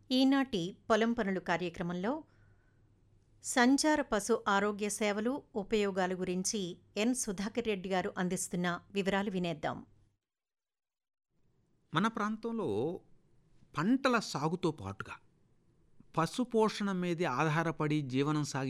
ఈనాటి పొలం పనులు కార్యక్రమంలో సంచార పశు ఆరోగ్య సేవలు ఉపయోగాల గురించి ఎన్ సుధాకర్ రెడ్డి గారు అందిస్తున్న వివరాలు వినేద్దాం. మన ప్రాంతంలో పంటల సాగుతో పాటుగా పశుపోషణ మీదే ఆధారపడి జీవనం సాగి